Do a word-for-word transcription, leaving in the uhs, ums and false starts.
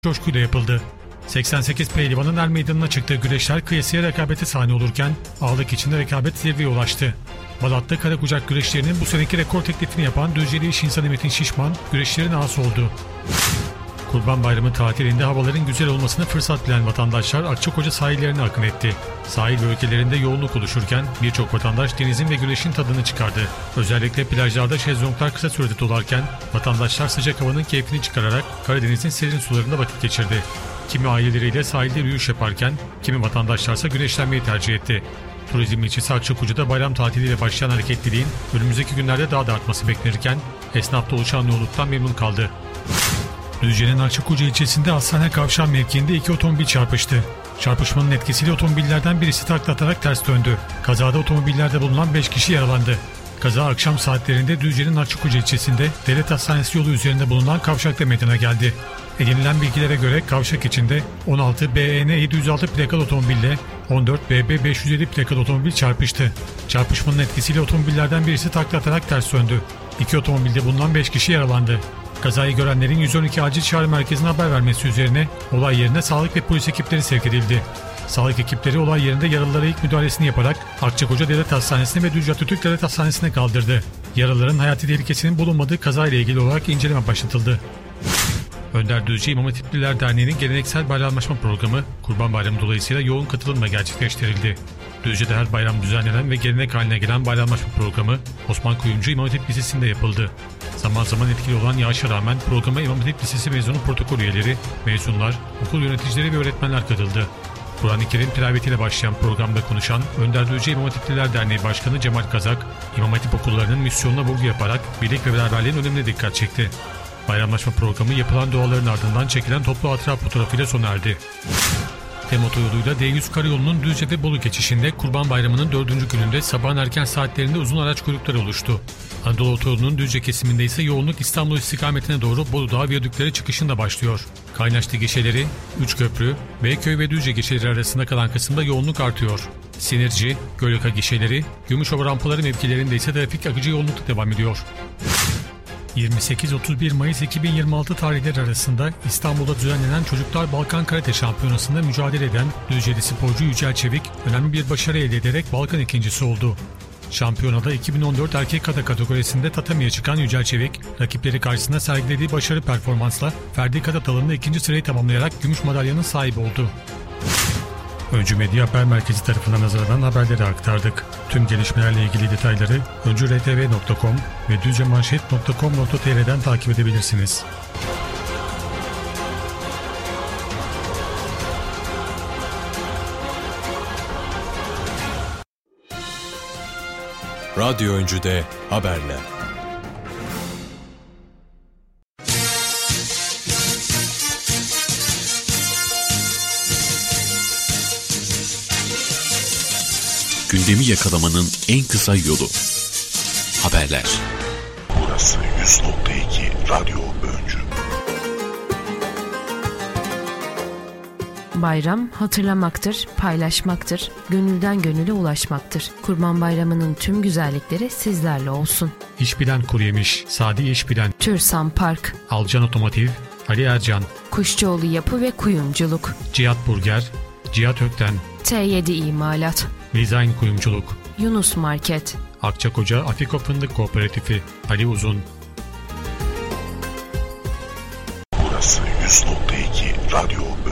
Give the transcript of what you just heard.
coşkuyla yapıldı. seksen sekiz pehlivanın er meydanına çıktığı güreşler kıyasıya rekabete sahne olurken ağırlık içinde rekabet zirveye ulaştı. Balat'ta kara kucak güreşlerinin bu seneki rekor teklifini yapan Düzceli iş insanı Metin Şişman güreşlerin ağası oldu. Kurban Bayramı tatilinde havaların güzel olmasını fırsat bilen vatandaşlar Akçakoca sahillerine akın etti. Sahil bölgelerinde yoğunluk oluşurken birçok vatandaş denizin ve güneşin tadını çıkardı. Özellikle plajlarda şezlonglar kısa sürede dolarken vatandaşlar sıcak havanın keyfini çıkararak Karadeniz'in serin sularında vakit geçirdi. Kimi aileleriyle sahilde yürüyüş yaparken kimi vatandaşlarsa güneşlenmeyi tercih etti. Turizm ilçesi Akçakoca'da bayram tatiliyle başlayan hareketliliğin önümüzdeki günlerde daha da artması beklenirken esnafta oluşan yoğunluktan memnun kaldı. Düzce'nin Akçakoca ilçesinde Hastane Kavşağı mevkiinde iki otomobil çarpıştı. Çarpışmanın etkisiyle otomobillerden birisi takla atarak ters döndü. Kazada otomobillerde bulunan beş kişi yaralandı. Kaza akşam saatlerinde Düzce'nin Akçakoca ilçesinde Devlet Hastanesi yolu üzerinde bulunan kavşakta meydana geldi. Edinilen bilgilere göre kavşak içinde on altı B E N yedi yüz altı plakalı otomobille on dört B B beş yüz yedi plakalı otomobil çarpıştı. Çarpışmanın etkisiyle otomobillerden birisi takla atarak ters döndü. İki otomobilde bulunan beş kişi yaralandı. Kazayı görenlerin yüz on iki acil çağrı merkezine haber vermesi üzerine olay yerine sağlık ve polis ekipleri sevk edildi. Sağlık ekipleri olay yerinde yaralılara ilk müdahalesini yaparak Akçakoca Devlet Hastanesi'ne ve Düzce Atatürk Devlet Hastanesi'ne kaldırdı. Yaralıların hayati tehlikesinin bulunmadığı kazayla ilgili olarak inceleme başlatıldı. Önder Düzce İmam Hatipliler Derneği'nin geleneksel bayramlaşma programı Kurban Bayramı dolayısıyla yoğun katılımla gerçekleştirildi. Düzce'de her bayram düzenlenen ve gelenek haline gelen bayramlaşma programı Osman Kuyumcu İmam Hatip Lisesi'nde yapıldı. Zaman zaman etkili olan yağışa rağmen programa İmam Hatip Lisesi mezunu protokol üyeleri, mezunlar, okul yöneticileri ve öğretmenler katıldı. Kur'an-ı Kerim tilavetiyle başlayan programda konuşan Önder Düzce İmam Hatipliler Derneği Başkanı Cemal Kazak, İmam Hatip okullarının misyonuna vurgu yaparak birlik ve beraberliğin önemine dikkat çekti. Bayramlaşma programı yapılan duaların ardından çekilen toplu hatıra fotoğrafıyla sona erdi. Tem otoyoluyla D yüz karayolunun Düzce ve Bolu geçişinde Kurban Bayramı'nın dördüncü gününde sabahın erken saatlerinde uzun araç kuyrukları oluştu. Anadolu otoyolunun Düzce kesiminde ise yoğunluk İstanbul istikametine doğru Bolu Dağı viyadükleri çıkışında başlıyor. Kaynaşlı gişeleri, Üçköprü, Beyköy ve Düzce gişeleri arasında kalan kısımda yoğunluk artıyor. Sinirci, Gölaka gişeleri, Gümüşova rampaları mevkilerinde ise trafik akıcı yoğunlukta devam ediyor. yirmi sekiz otuz bir Mayıs iki bin yirmi altı tarihleri arasında İstanbul'da düzenlenen Çocuklar Balkan Karate Şampiyonası'nda mücadele eden Düzceli sporcu Yücel Çevik önemli bir başarı elde ederek Balkan ikincisi oldu. Şampiyonada iki bin on dört erkek kata kategorisinde tatamiye çıkan Yücel Çevik, rakipleri karşısında sergilediği başarı performansla ferdi kata dalında ikinci sırayı tamamlayarak gümüş madalyanın sahibi oldu. Öncü Medya Haber Merkezi tarafından hazırlanan haberleri aktardık. Tüm gelişmelerle ilgili detayları öncü r t v nokta com ve düzcemanşet nokta com nokta t r'den takip edebilirsiniz. Radyo Öncü'de haberler. Gündemi yakalamanın en kısa yolu. Haberler. Burası yüz nokta iki Radyo Öncü. Bayram hatırlamaktır, paylaşmaktır, gönülden gönüle ulaşmaktır. Kurban Bayramı'nın tüm güzellikleri sizlerle olsun. İş bilen kuru yemiş, Sadi İş bilen, Türsan Park, Alcan Otomotiv, Ali Ercan, Kuşçuoğlu Yapı ve Kuyumculuk, Cihat Burger, Cihat Ökten, T yedi İmalat, Design Kuyumculuk, Yunus Market, Akçakoca Afiko Fındık Kooperatifi, Ali Uzun. Burası yüz nokta iki Radyo Öncü.